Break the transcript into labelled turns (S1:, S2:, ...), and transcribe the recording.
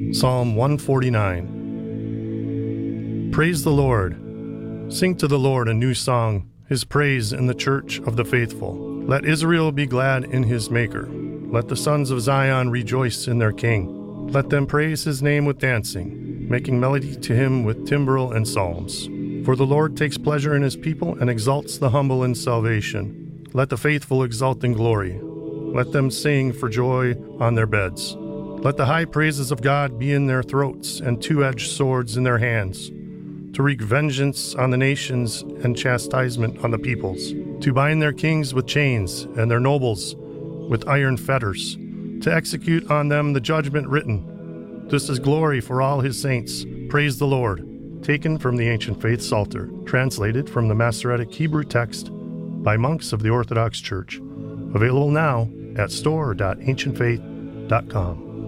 S1: Psalm 149. Praise the Lord. Sing to the Lord a new song, his praise in the church of the faithful. Let Israel be glad in his Maker. Let the sons of Zion rejoice in their King. Let them praise his name with dancing, making melody to him with timbrel and psalms. For the Lord takes pleasure in his people and exalts the humble in salvation. Let the faithful exult in glory. Let them sing for joy on their beds. Let the high praises of God be in their throats and two-edged swords in their hands, to wreak vengeance on the nations and chastisement on the peoples, to bind their kings with chains and their nobles with iron fetters, to execute on them the judgment written. This is glory for all his saints. Praise the Lord. Taken from the Ancient Faith Psalter, translated from the Masoretic Hebrew text by monks of the Orthodox Church. Available now at store.ancientfaith.com.